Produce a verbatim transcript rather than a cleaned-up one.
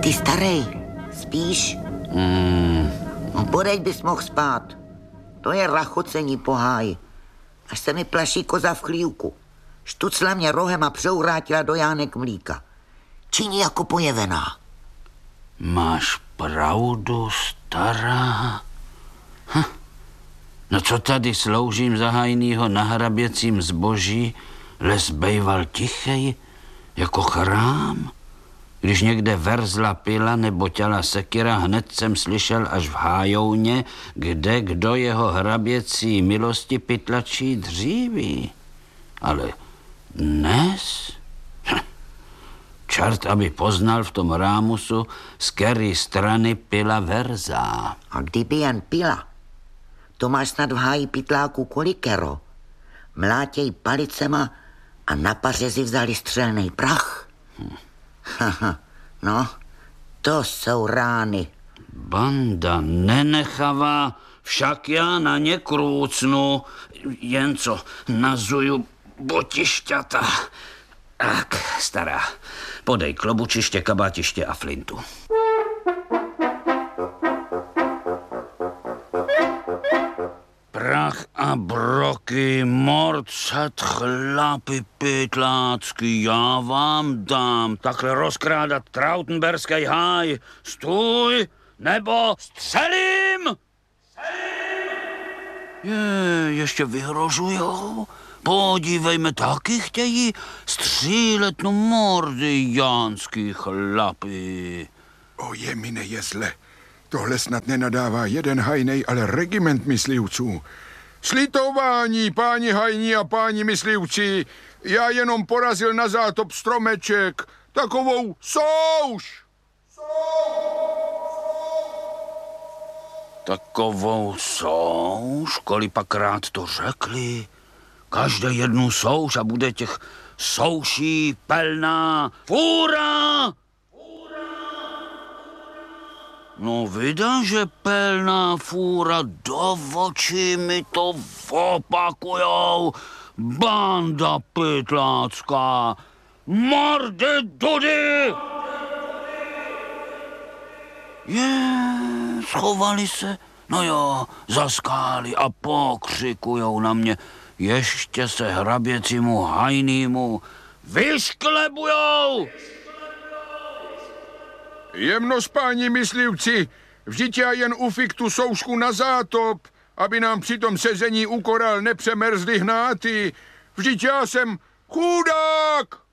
Ty starej, spíš? Mm. No podeď bys mohl spát. To je rachocení po háji. Až se mi plaší koza v chlívku. Štucla mě rohem a přeurátila do jánek mlíka. Činí jako pojevená. Máš pravdu, stará. Hm. No co tady sloužím za hajnýho na hraběcím zboží, les bejval tichej, jako chrám? Když někde verzla pila nebo těla sekira, hned jsem slyšel až v hájouně, kde kdo jeho hraběcí milosti pytlačí dříví. Ale dnes? Hm. Čert, aby poznal v tom rámusu, z který strany pila verza. A kdyby jen pila, to máš snad v háji pytláku kolikero. Mlátěj palicema a na pařezi vzali střelnej prach. Hm. No, to jsou rány. Banda nenechavá, však já na ně krůcnu, jen co nazuju botišťata. Tak, stará, podej klobučiště, kabátiště a flintu. Prach a broky, morcet, chlapy pytlácky, já vám dám. Takhle rozkrádat trautenberský háj. Stůj, nebo střelím! Je, ještě vyhrožujou? Podívejme, taky chtějí střílet no mordy jánský chlapy. O jemine jezle, tohle snad nenadává jeden hajnej, ale regiment myslivců. Slitování, páni hajní a páni myslivci, já jenom porazil na zátop stromeček, takovou souš. Takovou souš, kolipakrát to řekli. Každé jednu souš a bude těch souší plná fůra. No vida, že plná fůra, do očí mi to opakujou. Banda pytlácká, mordy dudy! Je, schovali se, no jo, za skály a pokřikujou na mě. Ještě se hraběcímu hajnýmu vyšklebujou! Jemnos, páni myslivci, vždyť já jen ufik tu soušku na zátop, aby nám při tom sezení u koral nepřemerzly hnáty. Vždyť já jsem chudák!